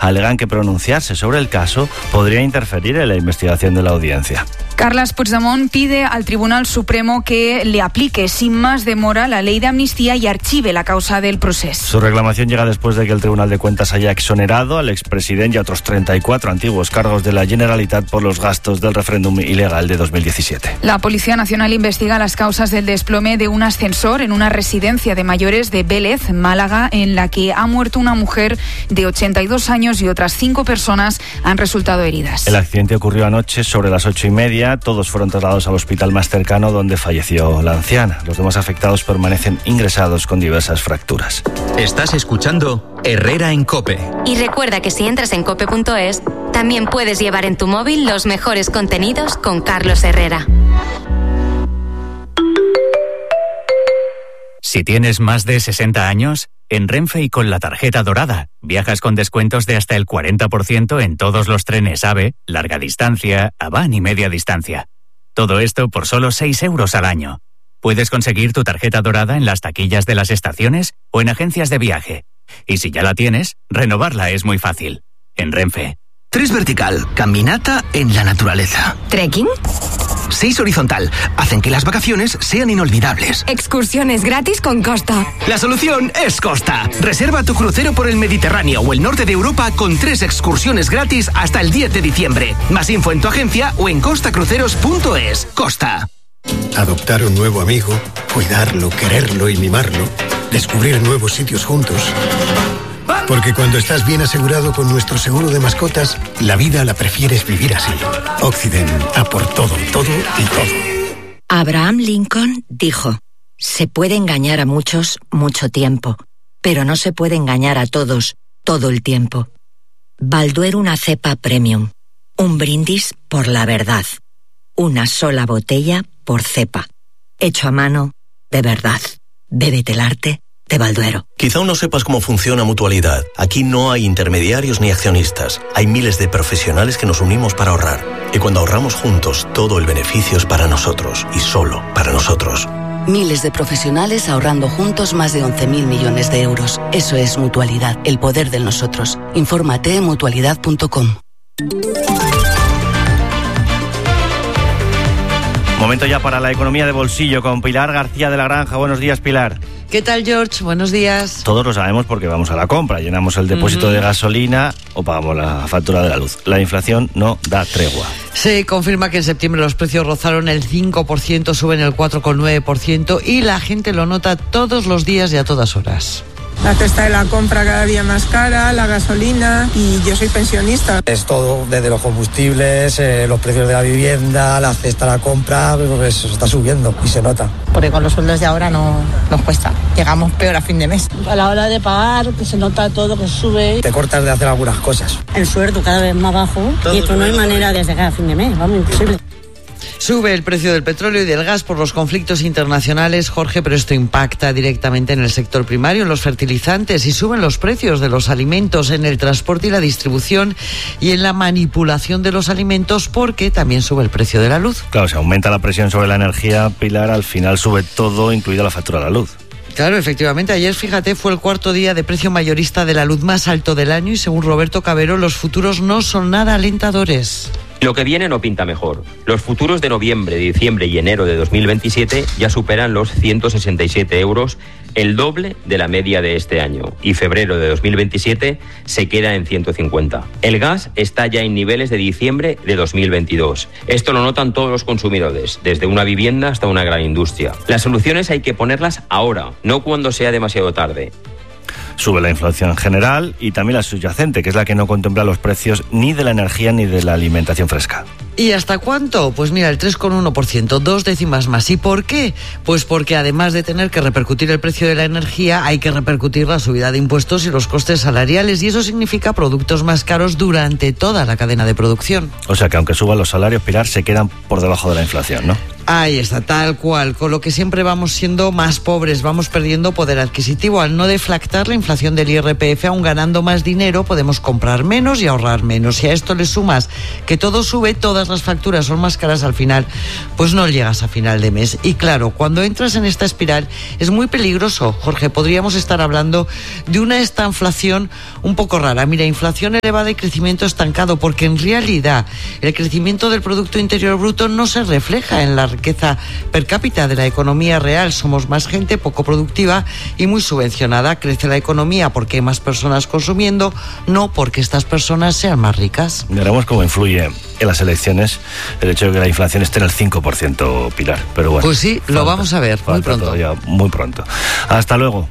alegan que pronunciarse sobre el caso podría interferir en la investigación de la audiencia. Carles Puigdemont pide al Tribunal Supremo que le aplique sin más demora la ley de amnistía y archive la causa del proceso. Su reclamación llega después de que el Tribunal de Cuentas haya exonerado al expresidente y a otros 34 antiguos cargos de la Generalitat por los gastos del referéndum ilegal de 2017. La Policía Nacional investiga las causas del desplome de un ascensor en una residencia de mayores de Vélez, Málaga, en la que ha muerto una mujer de 82 años y otras 5 personas han resultado heridas. El accidente ocurrió anoche sobre las 8:30. Todos fueron trasladados al hospital más cercano, donde falleció la anciana. Los demás afectados permanecen ingresados con diversas fracturas. Estás escuchando Herrera en COPE. Y recuerda que si entras en cope.es, también puedes llevar en tu móvil los mejores contenidos con Carlos Herrera. Si tienes más de 60 años, en Renfe y con la tarjeta dorada, viajas con descuentos de hasta el 40% en todos los trenes AVE, larga distancia, AVAN y media distancia. Todo esto por solo 6 euros al año. Puedes conseguir tu tarjeta dorada en las taquillas de las estaciones o en agencias de viaje. Y si ya la tienes, renovarla es muy fácil. En Renfe. 3 vertical, caminata en la naturaleza. ¿Trekking? 6 horizontal, hacen que las vacaciones sean inolvidables. Excursiones gratis con Costa. La solución es Costa. Reserva tu crucero por el Mediterráneo o el norte de Europa con 3 excursiones gratis hasta el 10 de diciembre. Más info en tu agencia o en costacruceros.es. Costa. Adoptar un nuevo amigo, cuidarlo, quererlo y mimarlo. Descubrir nuevos sitios juntos. Porque cuando estás bien asegurado con nuestro seguro de mascotas, la vida la prefieres vivir así. Occident, a por todo, todo y todo. Abraham Lincoln dijo: se puede engañar a muchos mucho tiempo, pero no se puede engañar a todos todo el tiempo. Balduero, una cepa premium. Un brindis por la verdad. Una sola botella por cepa. Hecho a mano, de verdad. Bébete el arte de Balduero. Quizá aún no sepas cómo funciona Mutualidad. Aquí no hay intermediarios ni accionistas. Hay miles de profesionales que nos unimos para ahorrar. Y cuando ahorramos juntos, todo el beneficio es para nosotros y solo para nosotros. Miles de profesionales ahorrando juntos más de 11.000 millones de euros. Eso es Mutualidad, el poder de nosotros. Infórmate en mutualidad.com. Momento ya para la economía de bolsillo con Pilar García de la Granja. Buenos días, Pilar. ¿Qué tal, George? Buenos días. Todos lo sabemos porque vamos a la compra, llenamos el depósito de gasolina o pagamos la factura de la luz. La inflación no da tregua. Se confirma que en septiembre los precios rozaron el 5%, suben el 4,9% y la gente lo nota todos los días y a todas horas. La cesta de la compra cada día más cara, la gasolina, y yo soy pensionista. Es todo, desde los combustibles, los precios de la vivienda, la cesta de la compra, pues se está subiendo y se nota. Porque con los sueldos de ahora no nos cuesta, llegamos peor a fin de mes. A la hora de pagar, que se nota todo, que sube. Te cortas de hacer algunas cosas. El sueldo cada vez más bajo y esto no hay manera de llegar a fin de mes, vamos, imposible. Sube el precio del petróleo y del gas por los conflictos internacionales, Jorge, pero esto impacta directamente en el sector primario, en los fertilizantes, y suben los precios de los alimentos, en el transporte y la distribución y en la manipulación de los alimentos, porque también sube el precio de la luz. Claro, si aumenta la presión sobre la energía, Pilar, al final sube todo, incluida la factura de la luz. Claro, efectivamente, ayer, fíjate, fue el cuarto día de precio mayorista de la luz más alto del año y según Roberto Cabero, los futuros no son nada alentadores. Lo que viene no pinta mejor. Los futuros de noviembre, diciembre y enero de 2027 ya superan los 167 euros, el doble de la media de este año. Y febrero de 2027 se queda en 150. El gas está ya en niveles de diciembre de 2022. Esto lo notan todos los consumidores, desde una vivienda hasta una gran industria. Las soluciones hay que ponerlas ahora, no cuando sea demasiado tarde. Sube la inflación general y también la subyacente, que es la que no contempla los precios ni de la energía ni de la alimentación fresca. ¿Y hasta cuánto? Pues mira, el 3,1%, 2 décimas más. ¿Y por qué? Pues porque además de tener que repercutir el precio de la energía, hay que repercutir la subida de impuestos y los costes salariales, y eso significa productos más caros durante toda la cadena de producción. O sea que aunque suban los salarios, Pilar, se quedan por debajo de la inflación, ¿no? Ahí está, tal cual, con lo que siempre vamos siendo más pobres, vamos perdiendo poder adquisitivo. Al no deflactar la inflación del IRPF, aún ganando más dinero, podemos comprar menos y ahorrar menos. Si a esto le sumas que todo sube, todas las facturas son más caras al final, pues no llegas a final de mes. Y claro, cuando entras en esta espiral es muy peligroso, Jorge. Podríamos estar hablando de una estanflación un poco rara. Mira, inflación elevada y crecimiento estancado, porque en realidad el crecimiento del Producto Interior Bruto no se refleja en la riqueza per cápita de la economía real. Somos más gente poco productiva y muy subvencionada. Crece la economía porque hay más personas consumiendo, no porque estas personas sean más ricas. Veremos cómo influye en las elecciones el hecho de que la inflación esté en el 5%, Pilar. Pero bueno, pues sí, lo vamos a ver muy pronto. Todavía, muy pronto. Hasta luego.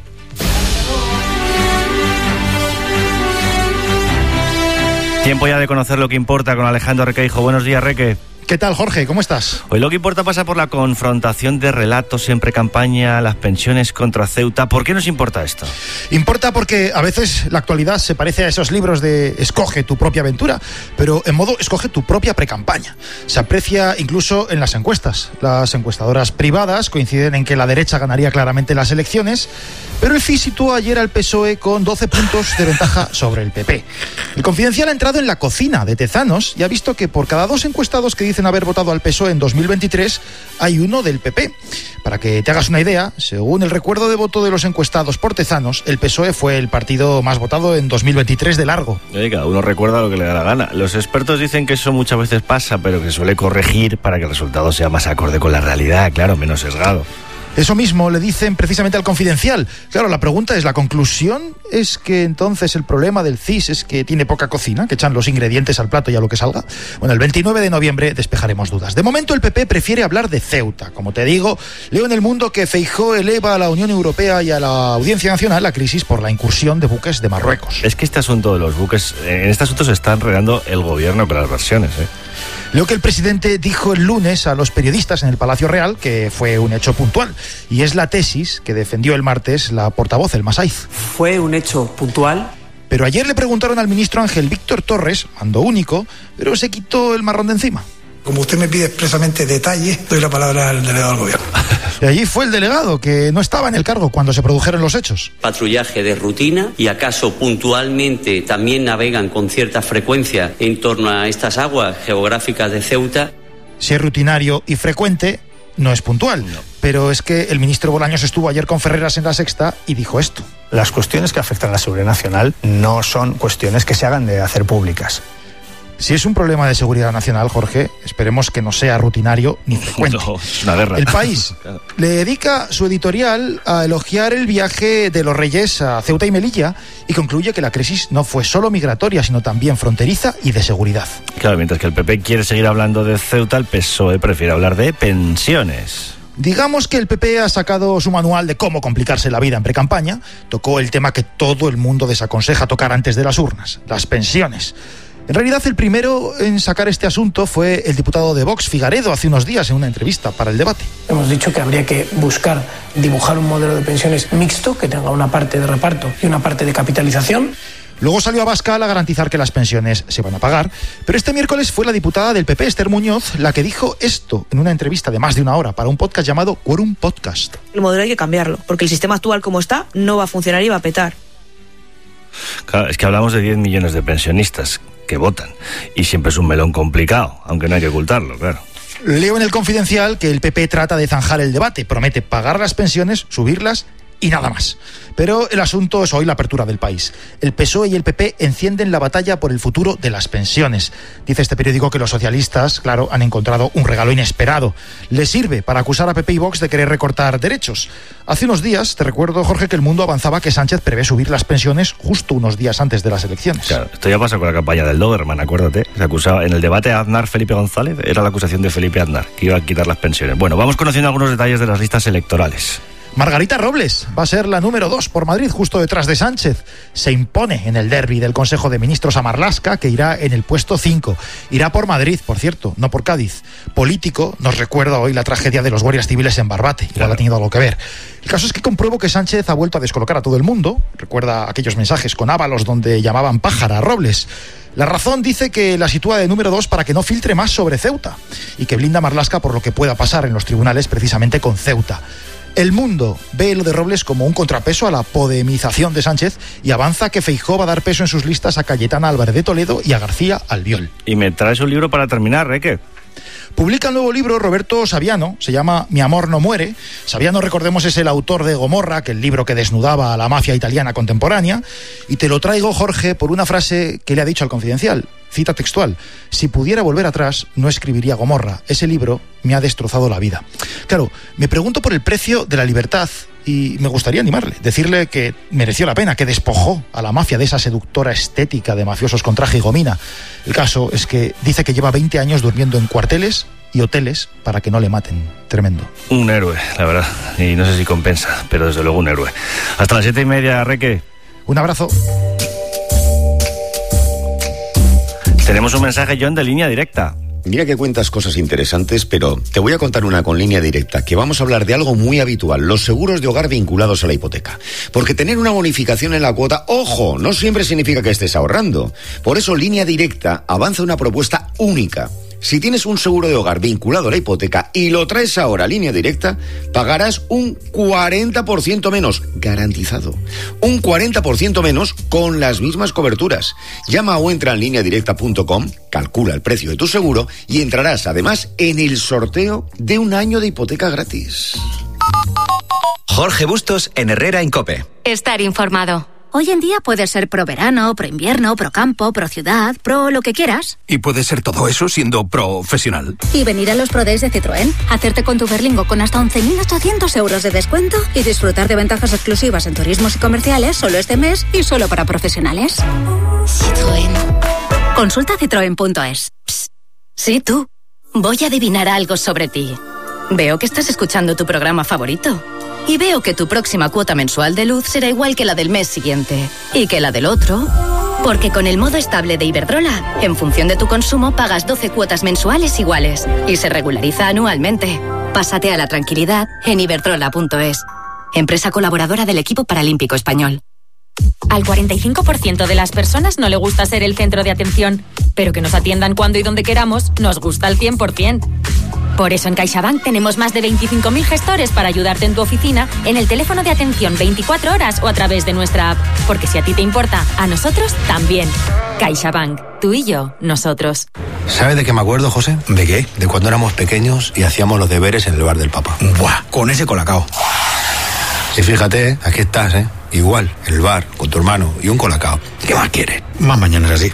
Tiempo ya de conocer lo que importa con Alejandro Requeijo. Buenos días, Reque. ¿Qué tal, Jorge? ¿Cómo estás? Hoy lo que importa pasa por la confrontación de relatos, siempre campaña, las pensiones contra Ceuta. ¿Por qué nos importa esto? Importa porque a veces la actualidad se parece a esos libros de escoge tu propia aventura, pero en modo escoge tu propia precampaña. Se aprecia incluso en las encuestas. Las encuestadoras privadas coinciden en que la derecha ganaría claramente las elecciones, pero el CIS situó ayer al PSOE con 12 puntos de ventaja sobre el PP. El Confidencial ha entrado en la cocina de Tezanos y ha visto que por cada 2 encuestados que dicen haber votado al PSOE en 2023, hay uno del PP. Para que te hagas una idea, según el recuerdo de voto de los encuestados por Tezanos, el PSOE fue el partido más votado en 2023 de largo. Cada uno recuerda lo que le da la gana. Los expertos dicen que eso muchas veces pasa, pero que se suele corregir para que el resultado sea más acorde con la realidad, claro, menos sesgado. Eso mismo le dicen precisamente al Confidencial. Claro, la pregunta es, ¿la conclusión es que entonces el problema del CIS es que tiene poca cocina, que echan los ingredientes al plato y a lo que salga? Bueno, el 29 de noviembre despejaremos dudas. De momento el PP prefiere hablar de Ceuta. Como te digo, leo en El Mundo que Feijóo eleva a la Unión Europea y a la Audiencia Nacional la crisis por la incursión de buques de Marruecos. Es que este asunto de los buques, en este asunto se está enredando el gobierno con las versiones, Leo que el presidente dijo el lunes a los periodistas en el Palacio Real que fue un hecho puntual, y es la tesis que defendió el martes la portavoz, El Masaiz. Fue un hecho puntual. Pero ayer le preguntaron al ministro Ángel Víctor Torres, mando único, pero se quitó el marrón de encima. Como usted me pide expresamente detalle, doy la palabra al delegado del gobierno. Y allí fue el delegado, que no estaba en el cargo cuando se produjeron los hechos. Patrullaje de rutina, y acaso puntualmente también navegan con cierta frecuencia en torno a estas aguas geográficas de Ceuta. Si es rutinario y frecuente, no es puntual. No. Pero es que el ministro Bolaños estuvo ayer con Ferreras en La Sexta y dijo esto. Las cuestiones que afectan a la seguridad nacional no son cuestiones que se hagan de hacer públicas. Si es un problema de seguridad nacional, Jorge, esperemos que no sea rutinario ni frecuente. No, es una guerra. El País le dedica su editorial a elogiar el viaje de los Reyes a Ceuta y Melilla y concluye que la crisis no fue solo migratoria, sino también fronteriza y de seguridad. Claro, mientras que el PP quiere seguir hablando de Ceuta, el PSOE prefiere hablar de pensiones. Digamos que el PP ha sacado su manual de cómo complicarse la vida en precampaña, tocó el tema que todo el mundo desaconseja tocar antes de las urnas, las pensiones. En realidad, el primero en sacar este asunto fue el diputado de Vox, Figaredo, hace unos días en una entrevista para El Debate. Hemos dicho que habría que buscar dibujar un modelo de pensiones mixto, que tenga una parte de reparto y una parte de capitalización. Luego salió Abascal a garantizar que las pensiones se van a pagar, pero este miércoles fue la diputada del PP, Esther Muñoz, la que dijo esto en una entrevista de más de una hora para un podcast llamado Quorum Podcast. El modelo hay que cambiarlo, porque el sistema actual como está no va a funcionar y va a petar. Claro, es que hablamos de 10 millones de pensionistas que votan, y siempre es un melón complicado, aunque no hay que ocultarlo, claro. Leo en El Confidencial que el PP trata de zanjar el debate, promete pagar las pensiones, subirlas y nada más. Pero el asunto es hoy la apertura del País. El PSOE y el PP encienden la batalla por el futuro de las pensiones. Dice este periódico que los socialistas, claro, han encontrado un regalo inesperado. Les sirve para acusar a PP y Vox de querer recortar derechos. Hace unos días, te recuerdo, Jorge, que El Mundo avanzaba que Sánchez prevé subir las pensiones justo unos días antes de las elecciones. Claro, esto ya pasa con la campaña del Doberman, acuérdate. Se acusaba en el debate a Aznar Felipe González, era la acusación de Felipe Aznar, que iba a quitar las pensiones. Bueno, vamos conociendo algunos detalles de las listas electorales. Margarita Robles va a ser la número 2 por Madrid, justo detrás de Sánchez. Se impone en el derbi del Consejo de Ministros a Marlaska, que irá en el puesto 5. Irá por Madrid, por cierto, no por Cádiz. Político nos recuerda hoy la tragedia de los guardias civiles en Barbate. Igual ha tenido algo que ver. El caso es que compruebo que Sánchez ha vuelto a descolocar a todo el mundo. Recuerda aquellos mensajes con Ábalos donde llamaban pájara a Robles. La Razón dice que la sitúa de número 2 para que no filtre más sobre Ceuta y que blinda a Marlaska por lo que pueda pasar en los tribunales precisamente con Ceuta. El Mundo ve lo de Robles como un contrapeso a la podemización de Sánchez y avanza que Feijóo va a dar peso en sus listas a Cayetana Álvarez de Toledo y a García Albiol. Y me traes un libro para terminar, Reque. Publica el nuevo libro Roberto Saviano, se llama Mi amor no muere. Saviano, recordemos, es el autor de Gomorra, que el libro que desnudaba a la mafia italiana contemporánea, y te lo traigo, Jorge, por una frase que le ha dicho al Confidencial, cita textual: si pudiera volver atrás, no escribiría Gomorra, ese libro me ha destrozado la vida. Claro, me pregunto por el precio de la libertad y me gustaría animarle, decirle que mereció la pena, que despojó a la mafia de esa seductora estética de mafiosos con traje y gomina. El caso es que dice que lleva 20 años durmiendo en cuarteles y hoteles para que no le maten. Tremendo. Un héroe, la verdad, y no sé si compensa, pero desde luego un héroe. Hasta las 7:30, Reque. Un abrazo. Tenemos un mensaje, John, de Línea Directa. Mira que cuentas cosas interesantes, pero te voy a contar una con Línea Directa, que vamos a hablar de algo muy habitual, los seguros de hogar vinculados a la hipoteca. Porque tener una bonificación en la cuota, ojo, no siempre significa que estés ahorrando. Por eso Línea Directa avanza una propuesta única. Si tienes un seguro de hogar vinculado a la hipoteca y lo traes ahora a Línea Directa, pagarás un 40% menos, garantizado. Un 40% menos con las mismas coberturas. Llama o entra en lineadirecta.com, calcula el precio de tu seguro y entrarás además en el sorteo de un año de hipoteca gratis. Jorge Bustos en Herrera Incope. Estar informado. Hoy en día puedes ser pro verano, pro invierno, pro campo, pro ciudad, pro lo que quieras. Y puedes ser todo eso siendo profesional. Y venir a los Pro Days de Citroën, hacerte con tu Berlingo con hasta 11.800 euros de descuento y disfrutar de ventajas exclusivas en turismos y comerciales solo este mes y solo para profesionales. Citroën. Consulta citroen.es. Sí, tú. Voy a adivinar algo sobre ti. Veo que estás escuchando tu programa favorito. Y veo que tu próxima cuota mensual de luz será igual que la del mes siguiente. Y que la del otro. Porque con el modo estable de Iberdrola, en función de tu consumo, pagas 12 cuotas mensuales iguales. Y se regulariza anualmente. Pásate a la tranquilidad en iberdrola.es. Empresa colaboradora del equipo paralímpico español. Al 45% de las personas no le gusta ser el centro de atención, pero que nos atiendan cuando y donde queramos nos gusta al 100%. Por eso en CaixaBank tenemos más de 25.000 gestores para ayudarte en tu oficina, en el teléfono de atención 24 horas o a través de nuestra app. Porque si a ti te importa, a nosotros también. CaixaBank, tú y yo, nosotros. ¿Sabes de qué me acuerdo, José? ¿De qué? De cuando éramos pequeños y hacíamos los deberes en el bar del Papa. ¡Buah! Con ese colacao. Y fíjate, aquí estás, igual, en el bar, con tu hermano y un colacao. ¿Qué más quieres? Más mañanas así.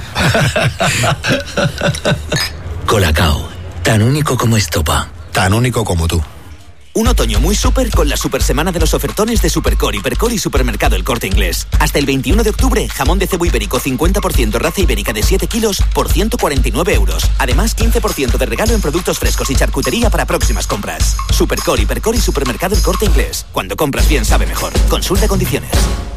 Colacao, tan único como estopa. Tan único como tú. Un otoño muy súper con la super semana de los ofertones de Supercor, Hipercor y Supermercado El Corte Inglés. Hasta el 21 de octubre, jamón de cebo ibérico 50% raza ibérica de 7 kilos por 149 euros. Además, 15% de regalo en productos frescos y charcutería para próximas compras. Supercor, Hipercor y Supermercado El Corte Inglés. Cuando compras bien, sabe mejor. Consulta condiciones.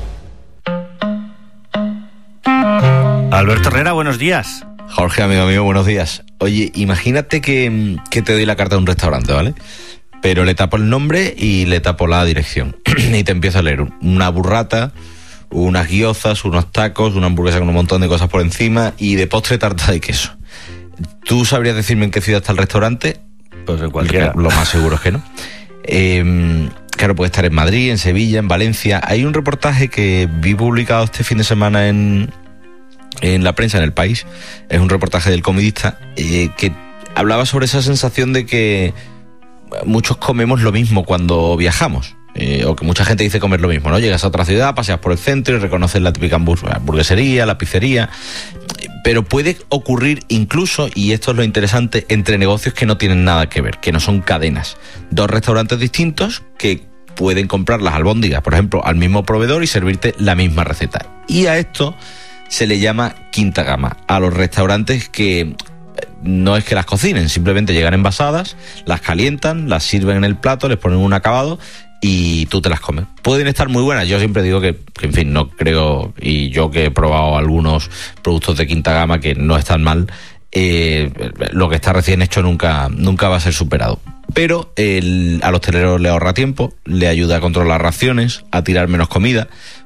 Alberto Herrera, buenos días. Jorge, amigo mío, buenos días. Oye, imagínate que te doy la carta de un restaurante, ¿vale? Pero le tapo el nombre y le tapo la dirección. Y te empiezo a leer una burrata, unas guiozas, unos tacos, una hamburguesa con un montón de cosas por encima y de postre tarta de queso. ¿Tú sabrías decirme en qué ciudad está el restaurante? Pues en cualquiera. Lo más seguro es que no. Claro, puede estar en Madrid, en Sevilla, en Valencia. Hay un reportaje que vi publicado este fin de semana en la prensa, en El País. Es un reportaje del Comidista que hablaba sobre esa sensación de que muchos comemos lo mismo cuando viajamos, o que mucha gente dice comer lo mismo, ¿no? Llegas a otra ciudad, paseas por el centro y reconoces la típica hamburguesería, la pizzería, pero puede ocurrir incluso, y esto es lo interesante, entre negocios que no tienen nada que ver, que no son cadenas. Dos restaurantes distintos que pueden comprar las albóndigas, por ejemplo, al mismo proveedor y servirte la misma receta. Y a esto se le llama quinta gama, a los restaurantes que no es que las cocinen, simplemente llegan envasadas, las calientan, las sirven en el plato, les ponen un acabado y tú te las comes. Pueden estar muy buenas, yo siempre digo que en fin, no creo, y yo que he probado algunos productos de quinta gama que no están mal, lo que está recién hecho nunca va a ser superado. Pero al hostelero le ahorra tiempo, le ayuda a controlar raciones, a tirar menos comida,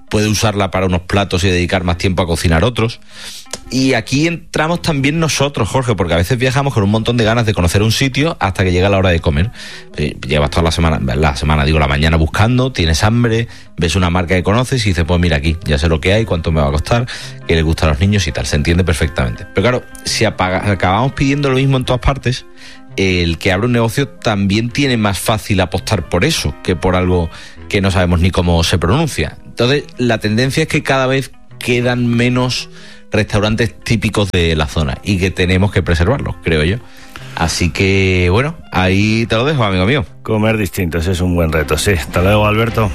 puede usarla para unos platos y dedicar más tiempo a cocinar otros. Y aquí entramos también nosotros, Jorge, porque a veces viajamos con un montón de ganas de conocer un sitio hasta que llega la hora de comer. Llevas toda la mañana buscando, tienes hambre, ves una marca que conoces y dices, pues mira aquí, ya sé lo que hay, cuánto me va a costar, qué le gusta a los niños y tal, se entiende perfectamente. Pero claro, si acabamos pidiendo lo mismo en todas partes, el que abre un negocio también tiene más fácil apostar por eso que por algo que no sabemos ni cómo se pronuncia. Entonces, la tendencia es que cada vez quedan menos restaurantes típicos de la zona y que tenemos que preservarlos, creo yo. Así que, bueno, ahí te lo dejo, amigo mío. Comer distinto, ese es un buen reto, sí. Hasta luego, Alberto.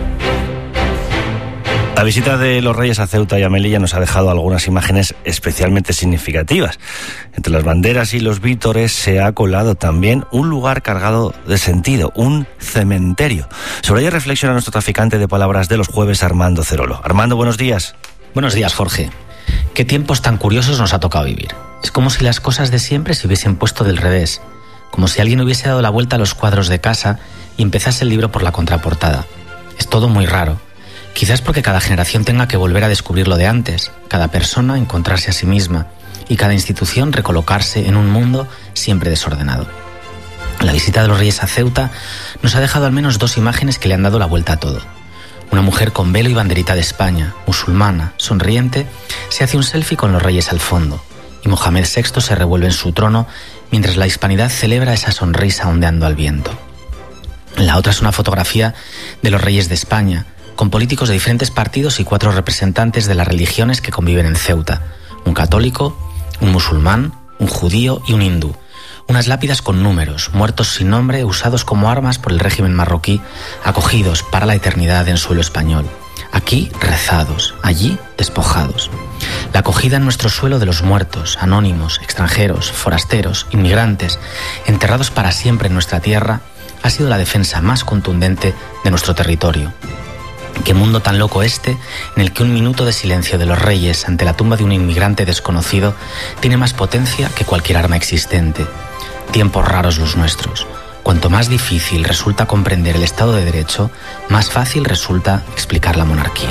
La visita de los Reyes a Ceuta y a Melilla nos ha dejado algunas imágenes especialmente significativas. Entre las banderas y los vítores se ha colado también un lugar cargado de sentido, un cementerio. Sobre ello reflexiona nuestro traficante de palabras de los jueves, Armando Cerolo. Armando, buenos días. Buenos días, Jorge. Qué tiempos tan curiosos nos ha tocado vivir. Es como si las cosas de siempre se hubiesen puesto del revés. Como si alguien hubiese dado la vuelta a los cuadros de casa y empezase el libro por la contraportada. Es todo muy raro. Quizás porque cada generación tenga que volver a descubrir lo de antes, cada persona encontrarse a sí misma y cada institución recolocarse en un mundo siempre desordenado. La visita de los Reyes a Ceuta nos ha dejado al menos dos imágenes que le han dado la vuelta a todo. Una mujer con velo y banderita de España, musulmana, sonriente, se hace un selfie con los Reyes al fondo y Mohamed VI se revuelve en su trono mientras la hispanidad celebra esa sonrisa ondeando al viento. La otra es una fotografía de los Reyes de España, con políticos de diferentes partidos y 4 representantes de las religiones que conviven en Ceuta, un católico, un musulmán, un judío y un hindú. Unas lápidas con números, muertos sin nombre, usados como armas por el régimen marroquí, acogidos para la eternidad en suelo español. Aquí rezados, allí despojados. La acogida en nuestro suelo de los muertos, anónimos, extranjeros, forasteros, inmigrantes, enterrados para siempre en nuestra tierra, ha sido la defensa más contundente de nuestro territorio. Qué mundo tan loco este, en el que un minuto de silencio de los Reyes ante la tumba de un inmigrante desconocido tiene más potencia que cualquier arma existente. Tiempos raros los nuestros. Cuanto más difícil resulta comprender el Estado de Derecho, más fácil resulta explicar la monarquía.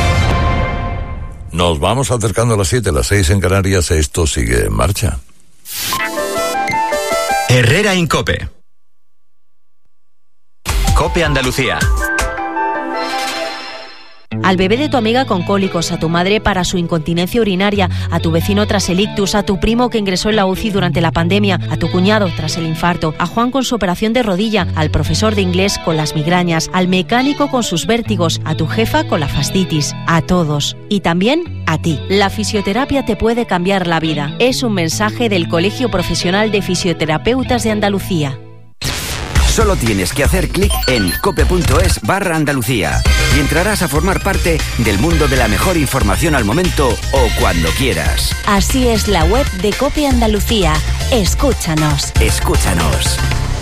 Nos vamos acercando a las 7, las 6 en Canarias. Esto sigue en marcha. Herrera en COPE. COPE Andalucía. Al bebé de tu amiga con cólicos, a tu madre para su incontinencia urinaria, a tu vecino tras el ictus, a tu primo que ingresó en la UCI durante la pandemia, a tu cuñado tras el infarto, a Juan con su operación de rodilla, al profesor de inglés con las migrañas, al mecánico con sus vértigos, a tu jefa con la fascitis, a todos. Y también a ti. La fisioterapia te puede cambiar la vida. Es un mensaje del Colegio Profesional de Fisioterapeutas de Andalucía. Solo tienes que hacer clic en cope.es/Andalucía y entrarás a formar parte del mundo de la mejor información al momento o cuando quieras. Así es la web de Cope Andalucía. Escúchanos. Escúchanos.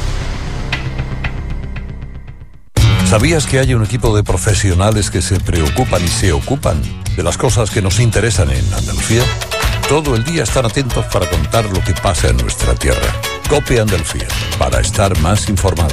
¿Sabías que hay un equipo de profesionales que se preocupan y se ocupan de las cosas que nos interesan en Andalucía? Todo el día están atentos para contar lo que pasa en nuestra tierra. COPE Andalucía, para estar más informados.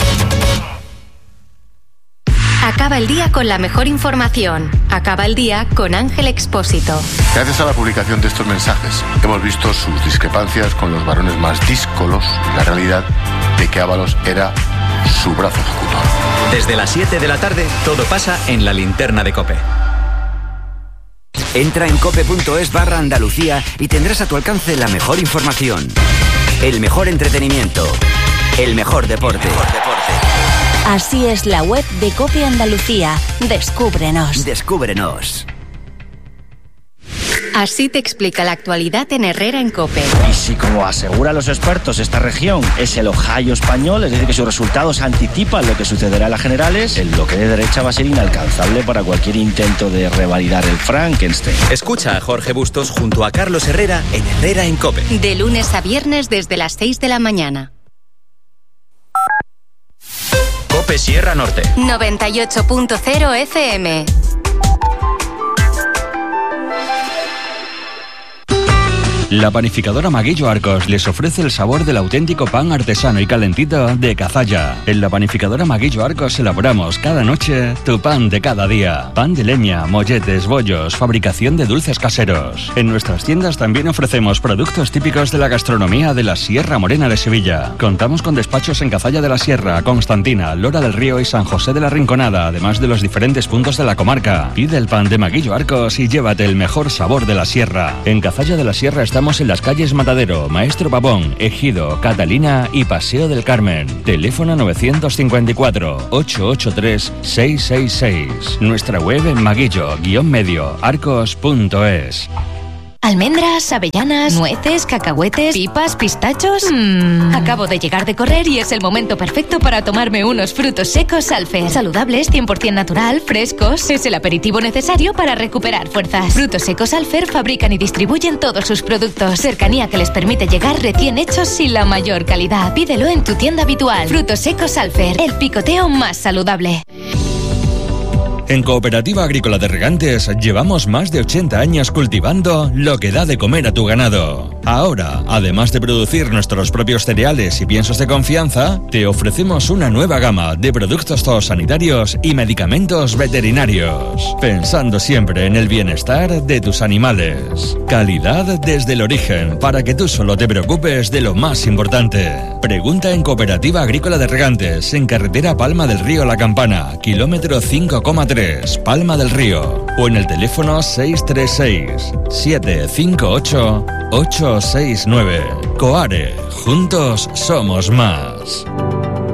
Acaba el día con la mejor información. Acaba el día con Ángel Expósito. Gracias a la publicación de estos mensajes, hemos visto sus discrepancias con los varones más díscolos y la realidad de que Ábalos era su brazo ejecutor. Desde las 7 de la tarde, todo pasa en la linterna de COPE. Entra en cope.es/Andalucía y tendrás a tu alcance la mejor información, el mejor entretenimiento, el mejor deporte. Así es la web de Cope Andalucía. Descúbrenos. Descúbrenos. Así te explica la actualidad en Herrera en COPE. Y si, como aseguran los expertos, esta región es el Ohio español, es decir, que sus resultados anticipan lo que sucederá en las generales, el bloque de derecha va a ser inalcanzable para cualquier intento de revalidar el Frankenstein. Escucha a Jorge Bustos junto a Carlos Herrera en Herrera en COPE. De lunes a viernes desde las 6 de la mañana. COPE Sierra Norte. 98.0 FM. La panificadora Maguillo Arcos les ofrece el sabor del auténtico pan artesano y calentito de Cazalla. En la panificadora Maguillo Arcos elaboramos cada noche tu pan de cada día. Pan de leña, molletes, bollos, fabricación de dulces caseros. En nuestras tiendas también ofrecemos productos típicos de la gastronomía de la Sierra Morena de Sevilla. Contamos con despachos en Cazalla de la Sierra, Constantina, Lora del Río y San José de la Rinconada, además de los diferentes puntos de la comarca. Pide el pan de Maguillo Arcos y llévate el mejor sabor de la Sierra. En Cazalla de la Sierra estamos en las calles Matadero, Maestro Pavón, Ejido, Catalina y Paseo del Carmen. Teléfono 954-883-666. Nuestra web en maguillo-medio-arcos.es. Almendras, avellanas, nueces, cacahuetes, pipas, pistachos. Acabo de llegar de correr y es el momento perfecto para tomarme unos frutos secos Alfer. Saludables, 100% natural, frescos. Es el aperitivo necesario para recuperar fuerzas. Frutos secos Alfer fabrican y distribuyen todos sus productos. Cercanía que les permite llegar recién hechos y la mayor calidad. Pídelo en tu tienda habitual. Frutos secos Alfer, el picoteo más saludable. En Cooperativa Agrícola de Regantes llevamos más de 80 años cultivando lo que da de comer a tu ganado. Ahora, además de producir nuestros propios cereales y piensos de confianza, te ofrecemos una nueva gama de productos zoosanitarios y medicamentos veterinarios, pensando siempre en el bienestar de tus animales. Calidad desde el origen, para que tú solo te preocupes de lo más importante. Pregunta en Cooperativa Agrícola de Regantes, en carretera Palma del Río La Campana, kilómetro 5,3. Palma del Río, o en el teléfono 636-758-869. Coare, juntos somos más.